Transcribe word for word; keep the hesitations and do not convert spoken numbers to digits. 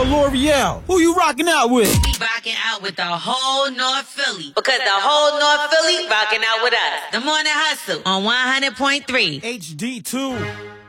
Yo, L'Oreal, who you rocking out with? We rocking out with the whole North Philly. Because the whole North Philly rocking out with us. The Morning Hustle on one hundred point three. H D two.